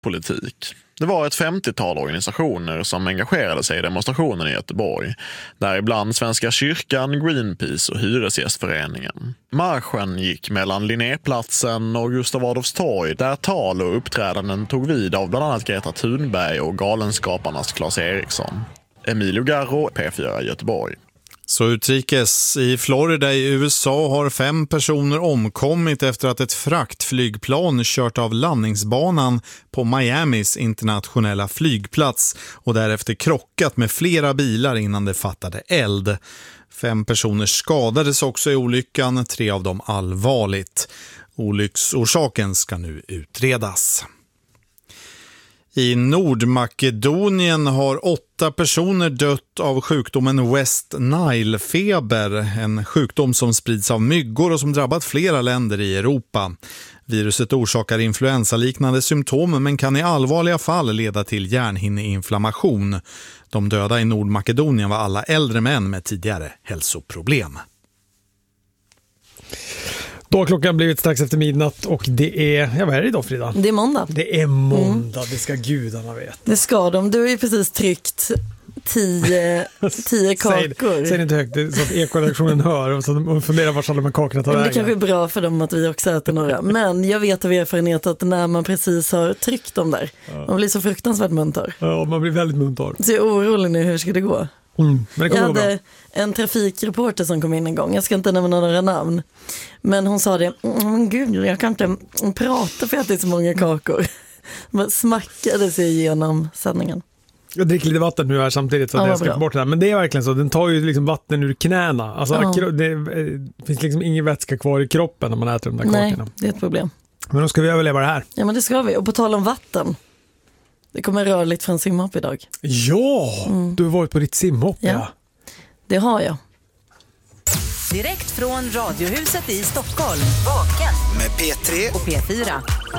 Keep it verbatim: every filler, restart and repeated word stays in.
politik. Det var ett femtiotal organisationer som engagerade sig i demonstrationen i Göteborg. Däribland Svenska kyrkan, Greenpeace och Hyresgästföreningen. Marschen gick mellan Linnéplatsen och Gustav Adolfs torg, där tal och uppträdanden tog vid av bland annat Greta Thunberg och Galenskaparnas Claes Eriksson. Emilio Garro, P fyra Göteborg. Så utrikes. I Florida i U S A har fem personer omkommit efter att ett fraktflygplan kört av landningsbanan på Miamis internationella flygplats och därefter krockat med flera bilar innan det fattade eld. Fem personer skadades också i olyckan, tre av dem allvarligt. Olycksorsaken ska nu utredas. I Nordmakedonien har åtta personer dött av sjukdomen West Nile-feber, en sjukdom som sprids av myggor och som drabbat flera länder i Europa. Viruset orsakar influensaliknande symptom men kan i allvarliga fall leda till hjärnhinneinflammation. De döda i Nordmakedonien var alla äldre män med tidigare hälsoproblem. Då har klockan blivit strax efter midnatt och det är, ja vad är det idag Frida? Det är måndag. Det är måndag, mm. Det ska gudarna veta. Det ska de, du har ju precis tryckt tio, tio kakor. Säg, säg inte högt så att ekoredaktionen hör och så de funderar vart alla de här kakorna tar vägen. Det kanske är bra för dem att vi också äter några. Men jag vet av erfarenhet att när man precis har tryckt dem där, ja. Man blir så fruktansvärt muntar. Ja, man blir väldigt muntar. Så jag är orolig nu, hur ska det gå? Mm, men det jag hade bra. En trafikreporter som kom in en gång. Jag ska inte nämna några namn. Men hon sa det, men gud, jag kan inte prata för att det är så många kakor. Man smackade sig igenom sändningen. Jag dricker lite vatten nu här samtidigt så att ja, jag ska bort det här. Men det är verkligen så, den tar ju liksom vatten ur knäna. Alltså ja. det, det finns liksom ingen vätska kvar i kroppen när man äter de där Nej, kakorna. det är ett problem. Men då ska vi överleva det här. Ja, men det ska vi. Och på tal om vatten. Det kommer rörligt från simhopp idag. Ja, mm. Du har varit på ditt simhopp. Ja, ja. Det har jag. Direkt från Radiohuset i Stockholm. Vaken. Med P tre och P fyra.